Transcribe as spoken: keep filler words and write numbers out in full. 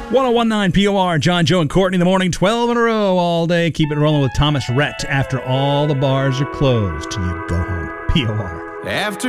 ten nineteen P O R, John, Joe, and Courtney in the morning, twelve in a row all day. Keep it rolling with Thomas Rhett. After all the bars are closed, you go home. P O R. After